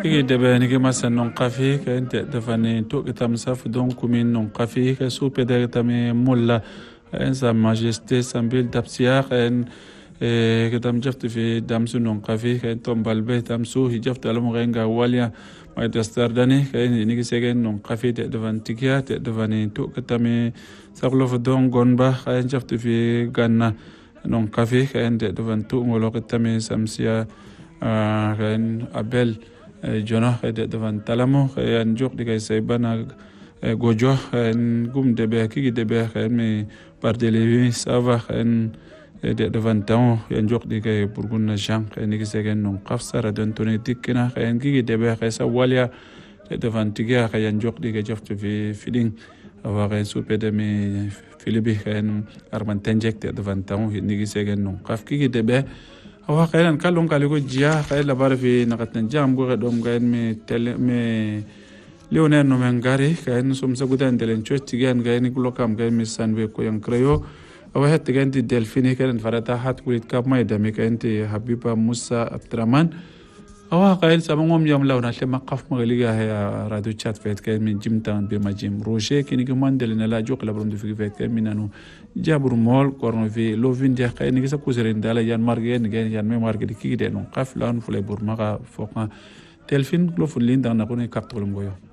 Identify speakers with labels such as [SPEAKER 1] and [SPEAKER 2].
[SPEAKER 1] kigi debe ni ki masan non kafi ka inte defani to kitam saf don kumin non kafi ka supe de tami mulla en sa majesté sambil tapsiya en kitam jafti fi damsu non kafi ka tom balbe tamsu hijafti alamu renga walia ma dastardani ka ni ki segen non kafi de devantikia de devani to kitami saklo don gonba ka jafti fi ganna non kafi ka inte devantu ngolo kitami samsia kan abel jono de devan talamo en jok de kay saybana gojo en gum de be ki de be mi pardelevi sava en de devan taw en jok de kay burgun jang en ki segen non qafsara don toni dikina en ki de be kay sa walia de devan tiga kay en jok de kay joftu fi feeling awa kay supe de mi filibi en arman tenjek de devan taw ni ki segen non qaf ki de be awa kailan kalon kaliko jia kay la bar fi nakatan jam go dom gaen me tele me leoner no mengari kaen sum sagudan delen chotti gan gaen glokam gaen me sanwe ko yang kreyo awa het gan di delfini kaen farata hat kulit kap mai dami kaen ti habiba musa abdraman awa kael samangom yam lawna le maqaf magaliga ya radio chat fet kaen min jimtan be majim roje kini ko mandel na la jok la brom du fi fet kaen minanu jabur mol korno fi lo vindia kay ni sa kuserin dala yan margen gen yan me margen ki de non qaf lan fule burmaga foqa telfin lo fulin dan na ko ni kaptolum goyo